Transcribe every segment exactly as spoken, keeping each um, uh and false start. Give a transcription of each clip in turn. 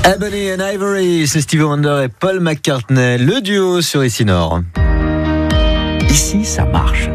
Ebony and Ivory, c'est Stevie Wonder et Paul McCartney, le duo sur Ici Nord. Ici, ça marche.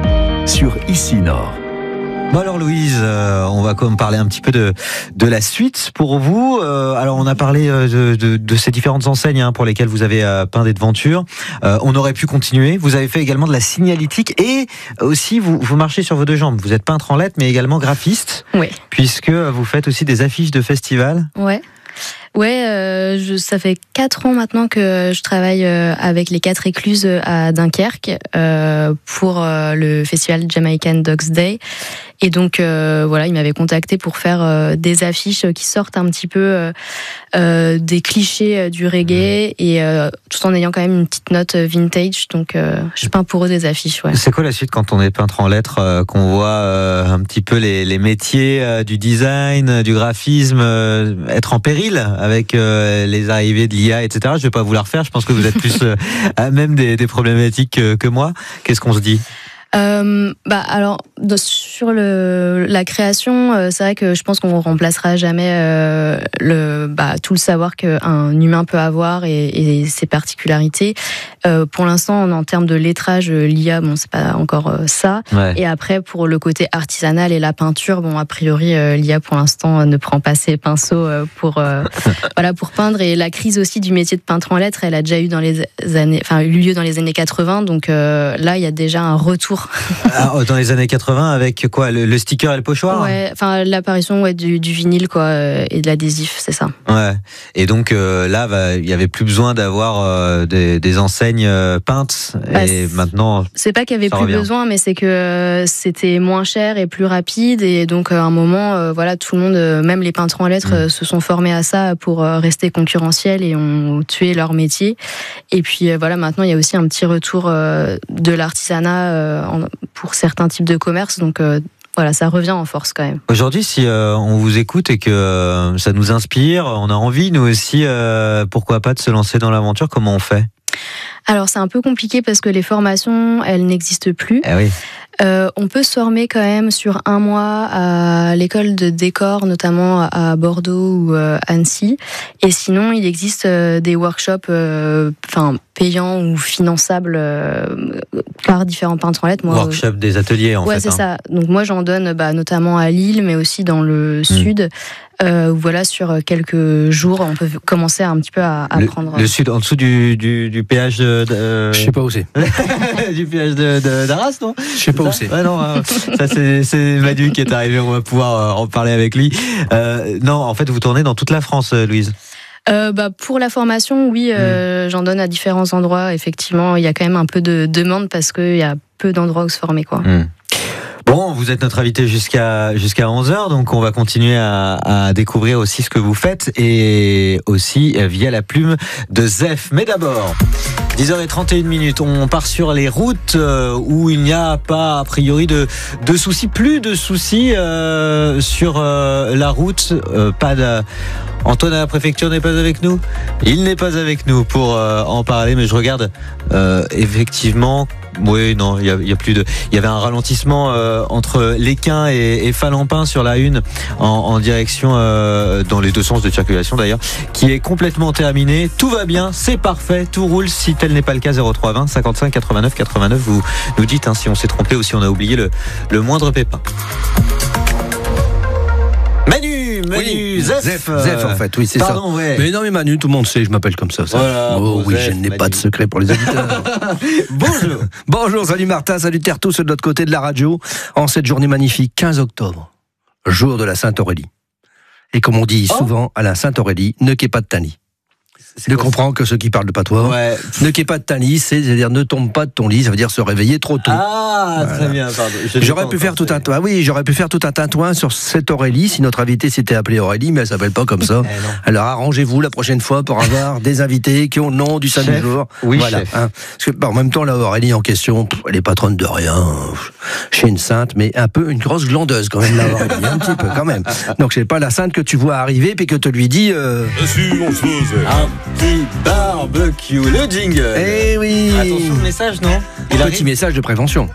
Sur Ici Nord. Bon alors Louise, euh, on va quand même parler un petit peu de de la suite pour vous. Euh, alors on a parlé de, de, de ces différentes enseignes hein, pour lesquelles vous avez euh, peint des devantures. Euh, on aurait pu continuer. Vous avez fait également de la signalétique et aussi vous vous marchez sur vos deux jambes. Vous êtes peintre en lettres mais également graphiste. Oui. Puisque vous faites aussi des affiches de festivals. Ouais. Ouais, euh, je, ça fait quatre ans maintenant que je travaille euh, avec les quatre écluses à Dunkerque euh, pour euh, le festival Jamaican Dogs Day. Et donc euh, voilà, il m'avait contacté pour faire euh, des affiches qui sortent un petit peu euh, euh, des clichés euh, du reggae et euh, tout en ayant quand même une petite note vintage. Donc euh, je peins pour eux des affiches. Ouais. C'est quoi la suite quand on est peintre en lettres, euh, qu'on voit euh, un petit peu les, les métiers euh, du design, euh, du graphisme euh, être en péril avec euh, les arrivées de l'I A, et cetera. Je vais pas vous la refaire. Je pense que vous êtes plus euh, à même des, des problématiques que, que moi. Qu'est-ce qu'on se dit? Euh, bah alors de, sur le la création, euh, c'est vrai que je pense qu'on remplacera jamais euh, le bah tout le savoir qu'un humain peut avoir et, et ses particularités. Euh, pour l'instant, en termes de lettrage, l'I A, bon, c'est pas encore euh, ça. Ouais. Et après, pour le côté artisanal et la peinture, bon, a priori, euh, l'I A pour l'instant ne prend pas ses pinceaux euh, pour euh, voilà pour peindre. Et la crise aussi du métier de peintre en lettres, elle a déjà eu dans les années, enfin eu lieu dans les années quatre-vingts. Donc euh, là, il y a déjà un retour. Ah, dans les années quatre-vingts, avec quoi, le, le sticker et le pochoir? Ouais, enfin l'apparition ouais, du, du vinyle quoi euh, et de l'adhésif, c'est ça. Ouais. Et donc euh, là, bah, il y avait plus besoin d'avoir euh, des, des enseignes euh, peintes. Bah, et maintenant, c'est pas qu'il y avait ça plus revient. besoin, mais c'est que euh, c'était moins cher et plus rapide. Et donc à un moment, euh, voilà, tout le monde, euh, même les peintres en lettres, Mmh. euh, se sont formés à ça pour euh, rester concurrentiels et ont tué leur métier. Et puis euh, voilà, maintenant il y a aussi un petit retour euh, de l'artisanat euh, en, pour certains types de commerces. Donc euh, voilà, ça revient en force quand même. Aujourd'hui, si euh, on vous écoute et que euh, ça nous inspire, on a envie, nous aussi, euh, pourquoi pas, de se lancer dans l'aventure, comment on fait? Alors c'est un peu compliqué parce que les formations, elles n'existent plus. Eh oui. Euh, on peut se former quand même sur un mois à l'école de décor, notamment à Bordeaux ou euh, Annecy. Et sinon, il existe euh, des workshops, euh, enfin payants ou finançables euh, par différents peintres en lettres. Moi, Workshop euh... des ateliers, en ouais, fait. c'est hein. ça. Donc moi, j'en donne bah, notamment à Lille, mais aussi dans le mmh. sud. Euh, voilà, sur quelques jours, on peut commencer un petit peu à apprendre. Le, le sud, en dessous du, du, du péage de... de... Je sais pas où c'est. Du péage de, de, d'Arras, non? Je sais pas où c'est. Ouais, non, euh, ça c'est, c'est Manu qui est arrivé, on va pouvoir euh, en parler avec lui. Euh, non, en fait, vous tournez dans toute la France, euh, Louise. Euh, bah, pour la formation, oui, euh, mmh. j'en donne à différents endroits. Effectivement, il y a quand même un peu de demande parce qu'il y a peu d'endroits où se former, quoi. Mmh. Bon, vous êtes notre invité jusqu'à jusqu'à onze heures, donc on va continuer à, à découvrir aussi ce que vous faites et aussi via la plume de Zef. Mais d'abord, dix heures trente et une minutes, on part sur les routes où il n'y a pas a priori de, de soucis, plus de soucis euh, sur euh, la route. Euh, pas de... Antoine à la préfecture n'est pas avec nous. Il n'est pas avec nous pour euh, en parler, mais je regarde euh, effectivement. Oui, non, il y a, il y a plus de. Il y avait un ralentissement euh, entre Léquin et, et Falampin sur la une en, en direction euh, dans les deux sens de circulation d'ailleurs, qui est complètement terminé. Tout va bien, c'est parfait, tout roule. Si tel n'est pas le cas, zéro trois vingt cinquante-cinq quatre-vingt-neuf quatre-vingt-neuf. Vous nous dites hein, si on s'est trompé ou si on a oublié le, le moindre pépin. Manu, Manu, oui, Zef, Zef, Zef en fait, oui c'est Pardon, ça. Ouais. Mais non mais Manu, tout le monde sait, je m'appelle comme ça. ça. Voilà, oh oui, Zef, je n'ai Manu. pas de secret pour les auditeurs. Bonjour. Bonjour, salut Martin, salut terre tous de l'autre côté de la radio. En cette journée magnifique, quinze octobre, jour de la Sainte-Aurélie. Et comme on dit oh. souvent à la Sainte-Aurélie, ne qu'est pas de tani. C'est ne quoi, comprends que ceux qui parlent de patois. Ouais. Ne qu'est pas de ta lit, c'est-à-dire ne tombe pas de ton lit, ça veut dire se réveiller trop tôt. Ah, voilà. Très bien, pardon. Je j'aurais pu faire tout un, ah oui, j'aurais pu faire tout un tintouin sur cette Aurélie si notre invitée s'était appelée Aurélie, mais elle s'appelle pas comme ça. Eh Alors arrangez-vous la prochaine fois pour avoir des invités qui ont le nom du samedi jour. Oui, voilà. Hein. Parce que bah, en même temps, la Aurélie en question, pff, elle est patronne de rien. Chez une sainte, mais un peu une grosse glandeuse quand même, la Aurélie, un petit peu quand même. Donc c'est pas la sainte que tu vois arriver puis que tu lui dis. Euh... Si on se faisait. Ah, Petit barbecue, le jingle. Eh oui. Attention le message, non? Il Petit arrive. message de prévention.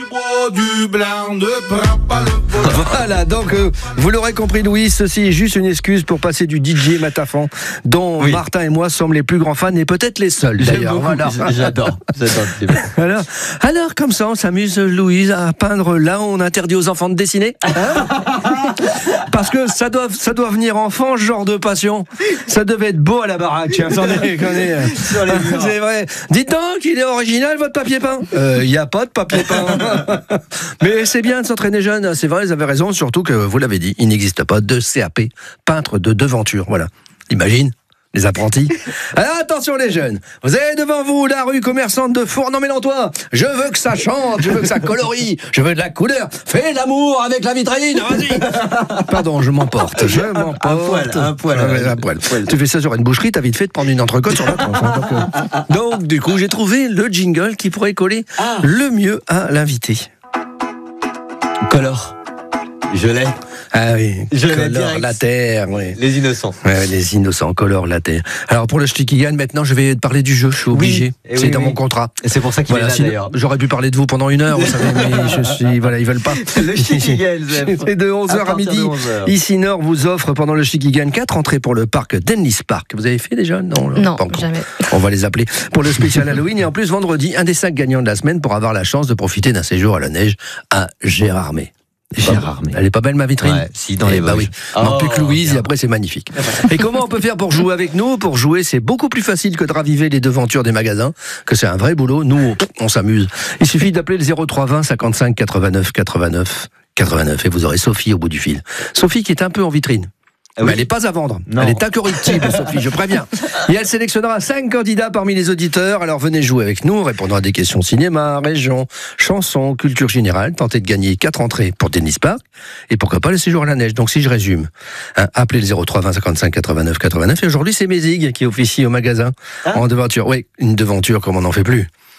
Voilà, donc euh, vous l'aurez compris, Louis, ceci est juste une excuse pour passer du D J Matafan, dont Oui. Martin et moi sommes les plus grands fans et peut-être les seuls J'aime d'ailleurs. beaucoup. Voilà. J'adore. J'adore un petit peu. Alors, alors, comme ça, on s'amuse, Louise, à peindre là où on interdit aux enfants de dessiner. Hein parce que ça doit, ça doit venir enfant, ce genre de passion. Ça devait être beau à la baraque. Tiens, attendez, attendez. Sur les murs. C'est vrai. Dites donc, il est original votre papier peint. Il n'y a pas de papier peint. Mais c'est bien de s'entraîner jeune. C'est vrai, vous avez raison. Surtout que vous l'avez dit, il n'existe pas de C A P, peintre de devanture. Voilà. Imagine. Les apprentis. Alors attention les jeunes, vous avez devant vous la rue commerçante de Four. Non mais non toi, je veux que ça chante, je veux que ça colorie, je veux de la couleur. Fais l'amour avec la vitrine, vas-y. Pardon, je m'emporte, je m'emporte. Un poil, un poil. Ah ouais, un poil. Tu fais ça sur une boucherie, t'as vite fait de prendre une entrecôte sur la tronche. hein, donc, euh, donc du coup, j'ai trouvé le jingle qui pourrait coller Ah. le mieux à l'invité. Color. Je l'ai. Ah oui, Je l'ai colore direct. la terre, oui. Les innocents. Ouais, les innocents colorent la terre. Alors pour le Schlickigan, maintenant je vais te parler du jeu, je suis obligé. et c'est oui, dans oui. mon contrat. Et c'est pour ça qu'il Voilà, est là sinon, d'ailleurs. j'aurais pu parler de vous pendant une heure, vous savez, mais je suis, voilà, ils veulent pas. Le Schlickigan, Zef. C'est de onze heures à, À partir midi. de onze heures. Ici Nord vous offre pendant le Schlickigan quatre entrées pour le parc Dennis Park. Vous avez fait déjà? Non, Non, pas encore. jamais. On va les appeler pour le spécial Halloween. Et en plus, vendredi, un des cinq gagnants de la semaine pour avoir la chance de profiter d'un séjour à la neige à Gérardmer. Gérardmer. Elle est pas belle ma vitrine? Ouais, si, dans Eh les bah Vosges. oui. Manque Oh, plus que Louise bien. et après c'est magnifique. Et comment on peut faire pour jouer avec nous? Pour jouer, c'est beaucoup plus facile que de raviver les devantures des magasins, que c'est un vrai boulot. Nous, on s'amuse. Il suffit d'appeler le zéro trois vingt cinquante-cinq quatre-vingt-neuf quatre-vingt-neuf quatre-vingt-neuf et vous aurez Sophie au bout du fil. Sophie qui est un peu en vitrine. Ah oui. Mais elle n'est pas à vendre. Non. Elle est incorruptible, Sophie, je préviens. Et elle sélectionnera cinq candidats parmi les auditeurs. Alors venez jouer avec nous, répondre à des questions cinéma, région, chansons, culture générale. Tentez de gagner quatre entrées pour Dennis Park. Et pourquoi pas le séjour à la neige. Donc si je résume, hein, appelez le zéro trois vingt cinquante-cinq quatre-vingt-neuf quatre-vingt-neuf. Et aujourd'hui, c'est Mézig qui officie au magasin Ah. en devanture. Oui, une devanture comme on n'en fait plus.